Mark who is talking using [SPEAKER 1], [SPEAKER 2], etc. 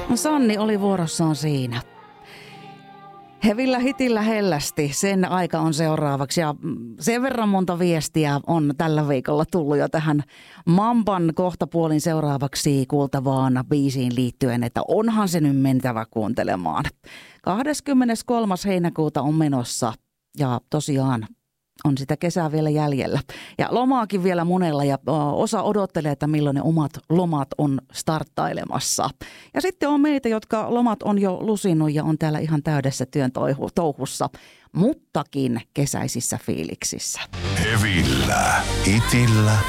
[SPEAKER 1] Sanni oli vuorossaan siinä. Hevillä hitillä hellästi, sen aika on seuraavaksi ja sen verran monta viestiä on tällä viikolla tullut jo tähän Mamban kohtapuolin seuraavaksi kuultavaan biisiin liittyen, että onhan se nyt mentävä kuuntelemaan. 23. heinäkuuta on menossa ja tosiaan on sitä kesää vielä jäljellä. Ja lomaakin vielä monella ja osa odottelee, että milloin ne omat lomat on starttailemassa. Ja sitten on meitä, jotka lomat on jo lusinut ja on täällä ihan täydessä työn touhussa, muttakin kesäisissä fiiliksissä.
[SPEAKER 2] Hevillä, itillä